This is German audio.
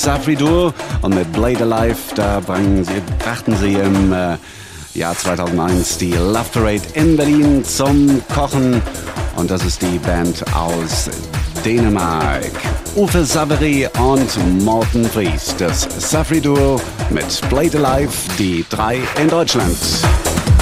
Safri Duo und mit Blade Alive, da brachten sie im Jahr 2001 die Love Parade in Berlin zum Kochen. Und das ist die Band aus Dänemark. Uffe Savary und Morten Fries, das Safri Duo mit Blade Alive, die 3 in Deutschland.